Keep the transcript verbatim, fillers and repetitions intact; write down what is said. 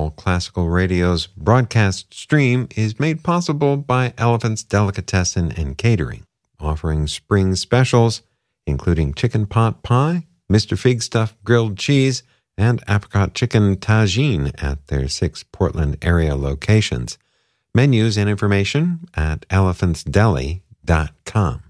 All Classical Radio's broadcast stream is made possible by Elephant's Delicatessen and Catering, offering spring specials, including chicken pot pie, Mister Figstuff grilled cheese, and apricot chicken tagine at their six Portland area locations. Menus and information at elephants deli dot com.